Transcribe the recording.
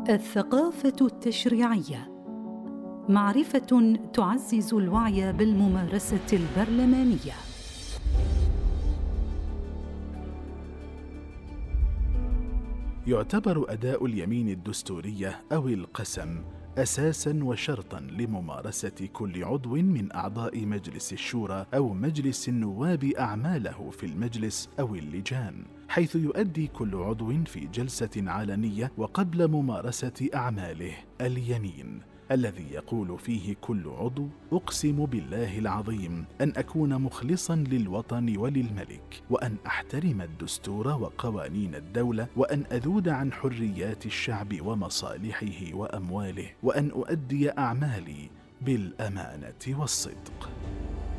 الثقافة التشريعية معرفة تعزز الوعي بالممارسة البرلمانية. يعتبر أداء اليمين الدستورية أو القسم أساساً وشرطاً لممارسة كل عضو من أعضاء مجلس الشورى أو مجلس النواب أعماله في المجلس أو اللجان، حيث يؤدي كل عضو في جلسة علنية وقبل ممارسة أعماله اليمين، الذي يقول فيه كل عضو: أقسم بالله العظيم أن أكون مخلصاً للوطن وللملك، وأن أحترم الدستور وقوانين الدولة، وأن أذود عن حريات الشعب ومصالحه وأمواله، وأن أؤدي أعمالي بالأمانة والصدق.